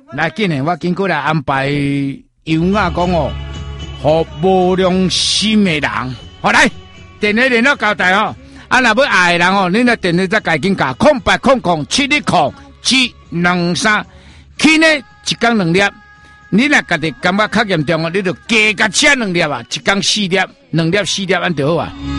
来紧的，我经过来安排优雅讲哦，互无良心的人，好来电话联络交代哦。啊，若要爱的人哦，你来电话再改紧加0800710723，去呢一天2粒。你若家己感觉较严重哦，你就加车2粒啊，一天4粒，2粒4粒安就好啊。